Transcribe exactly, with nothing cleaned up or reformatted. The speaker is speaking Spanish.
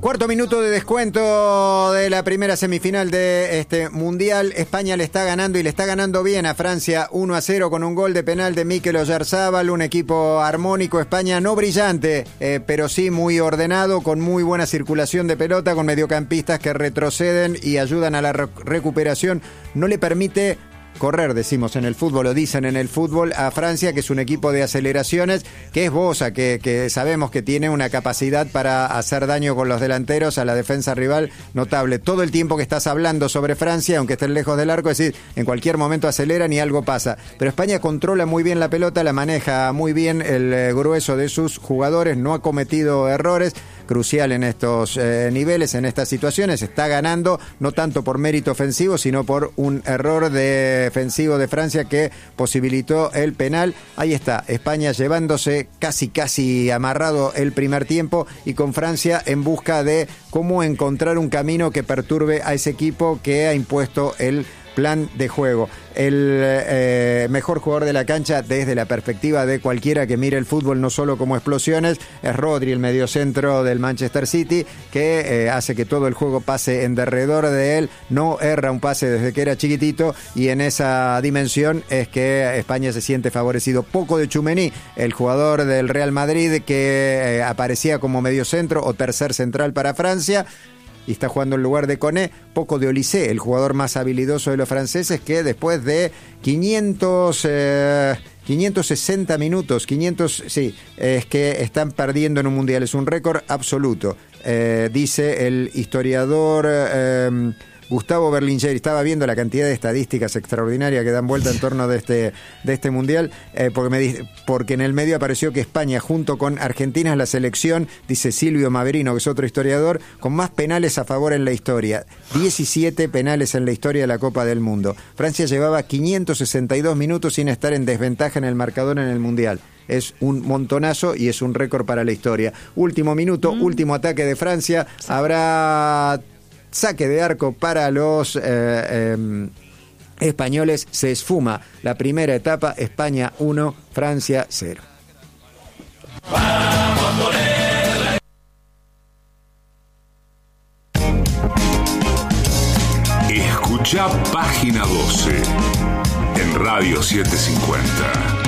Cuarto minuto de descuento de la primera semifinal de este Mundial. España le está ganando y le está ganando bien a Francia uno a cero con un gol de penal de Mikel Oyarzabal, un equipo armónico. España no brillante, eh, pero sí muy ordenado, con muy buena circulación de pelota, con mediocampistas que retroceden y ayudan a la re- recuperación. No le permite correr, decimos en el fútbol, lo dicen en el fútbol, a Francia, que es un equipo de aceleraciones, que es Boza, que, que sabemos que tiene una capacidad para hacer daño con los delanteros a la defensa rival notable. Todo el tiempo que estás hablando sobre Francia, aunque estén lejos del arco, es decir, en cualquier momento aceleran y algo pasa. Pero España controla muy bien la pelota, la maneja muy bien el eh, grueso de sus jugadores, no ha cometido errores. Crucial en estos eh, niveles, en estas situaciones, está ganando no tanto por mérito ofensivo, sino por un error defensivo de Francia que posibilitó el penal. Ahí está, España llevándose casi casi amarrado el primer tiempo y con Francia en busca de cómo encontrar un camino que perturbe a ese equipo que ha impuesto el plan de juego. El eh, mejor jugador de la cancha desde la perspectiva de cualquiera que mire el fútbol no solo como explosiones es Rodri, el mediocentro del Manchester City, que eh, hace que todo el juego pase en derredor de él, no erra un pase desde que era chiquitito, y en esa dimensión es que España se siente favorecido. Poco de Tchouaméni, el jugador del Real Madrid que eh, aparecía como mediocentro o tercer central para Francia, y está jugando en lugar de Koné. Poco de Olysée, el jugador más habilidoso de los franceses, que después de quinientos, eh, quinientos sesenta minutos, quinientos, sí, es que están perdiendo en un mundial, es un récord absoluto, eh, dice el historiador eh, Gustavo Berlingeri. Estaba viendo la cantidad de estadísticas extraordinarias que dan vuelta en torno de este, de este mundial, eh, porque, me, porque en el medio apareció que España, junto con Argentina, es la selección, dice Silvio Maverino, que es otro historiador, con más penales a favor en la historia. diecisiete penales en la historia de la Copa del Mundo. Francia llevaba quinientos sesenta y dos minutos sin estar en desventaja en el marcador en el mundial. Es un montonazo y es un récord para la historia. Último minuto, mm. último ataque de Francia. Habrá saque de arco para los eh, eh, españoles. Se esfuma la primera etapa. España uno, Francia cero. Escucha Página doce en Radio setecientos cincuenta.